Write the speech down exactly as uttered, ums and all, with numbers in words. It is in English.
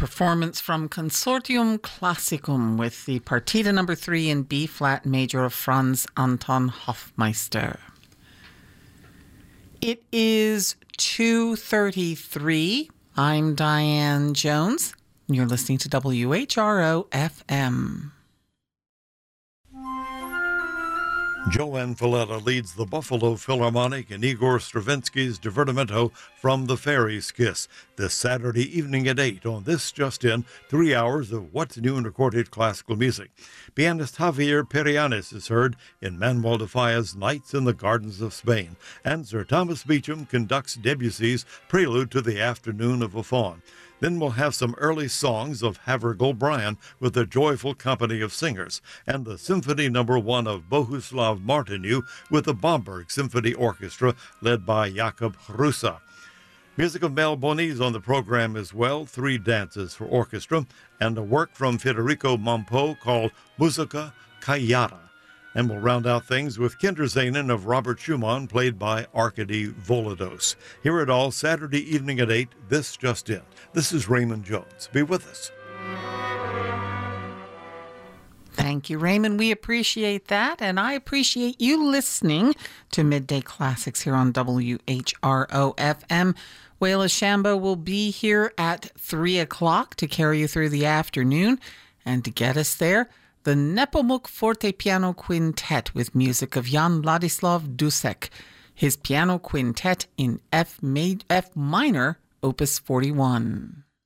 performance from Consortium Classicum with the Partita number three in B-flat major of Franz Anton Hofmeister. It is two thirty-three. I'm Diane Jones. You're listening to W H R O F M. Joanne Falletta leads the Buffalo Philharmonic in Igor Stravinsky's Divertimento from the Fairies' Kiss this Saturday evening at eight on This Just In, three hours of what's new in recorded classical music. Pianist Javier Perianes is heard in Manuel de Falla's Nights in the Gardens of Spain, and Sir Thomas Beecham conducts Debussy's Prelude to the Afternoon of a Faun. Then we'll have some early songs of Havergal Brian with a joyful company of singers, and the Symphony Number One of Bohuslav Martinu with the Bomberg Symphony Orchestra led by Jakub Hrusa. Music of Mel Bonis on the program as well, three dances for orchestra, and a work from Federico Mompo called Musica Callada. And we'll round out things with Kinderszenen of Robert Schumann, played by Arkady Volodos. Hear it all Saturday evening at eight, This Just In. This is Raymond Jones. Be with us. Thank you, Raymond. We appreciate that, and I appreciate you listening to Midday Classics here on W H R O F M. Waila Shambo will be here at three o'clock to carry you through the afternoon, and to get us there, the Nepomuk Forte Piano Quintet with music of Jan Ladislav Dussek, his piano quintet in F, ma- F minor, Opus forty-one.